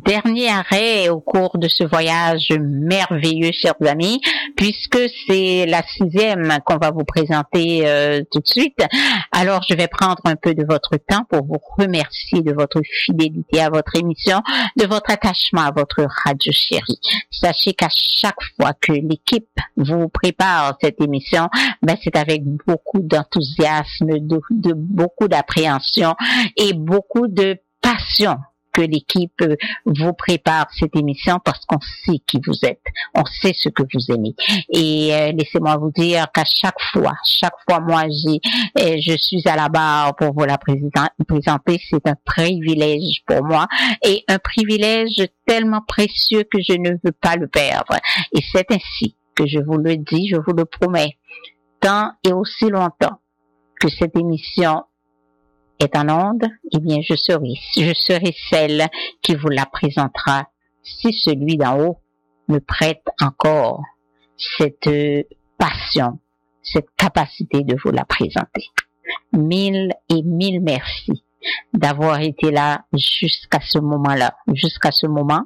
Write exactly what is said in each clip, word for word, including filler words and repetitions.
dernier arrêt au cours de ce voyage merveilleux, chers amis, puisque c'est la sixième qu'on va vous présenter euh, tout de suite. Alors, je vais prendre un peu de votre temps pour vous remercier de votre fidélité à votre émission, de votre attachement à votre radio chérie. Sachez qu'à chaque fois que l'équipe vous prépare cette émission, ben c'est avec beaucoup d'enthousiasme, de, de beaucoup d'appréhension et beaucoup de passion que l'équipe vous prépare cette émission, parce qu'on sait qui vous êtes, on sait ce que vous aimez. Et euh, laissez-moi vous dire qu'à chaque fois, chaque fois moi j'ai, euh, je suis à la barre pour vous la présenter, c'est un privilège pour moi, et un privilège tellement précieux que je ne veux pas le perdre. Et c'est ainsi que je vous le dis, je vous le promets, tant et aussi longtemps que cette émission est en onde, eh bien, je serai, je serai celle qui vous la présentera si celui d'en haut me prête encore cette passion, cette capacité de vous la présenter. Mille et mille merci d'avoir été là jusqu'à ce moment-là, jusqu'à ce moment,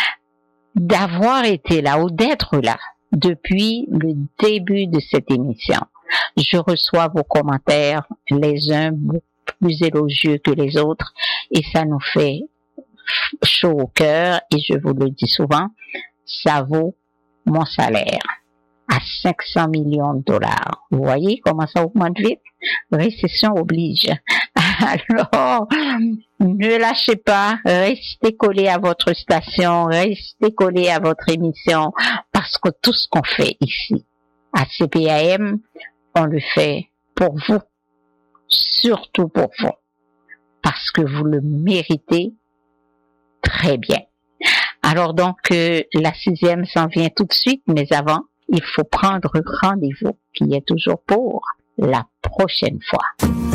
d'avoir été là ou d'être là depuis le début de cette émission. Je reçois vos commentaires, les uns beaucoup plus élogieux que les autres, et ça nous fait chaud au cœur, et je vous le dis souvent, ça vaut mon salaire à cinq cents millions de dollars. Vous voyez comment ça augmente vite? Récession oblige. Alors, ne lâchez pas, restez collés à votre station, restez collés à votre émission, parce que tout ce qu'on fait ici, à C P A M, on le fait pour vous. Surtout pour vous, parce que vous le méritez très bien. Alors donc, euh, la sixième s'en vient tout de suite, mais avant, il faut prendre rendez-vous, qui est toujours pour la prochaine fois.